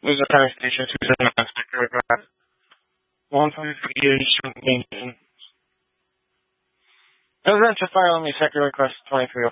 This is County Station 279, Sector Drive. 153 Eastern Main. Residential fire, let me sector request 2304.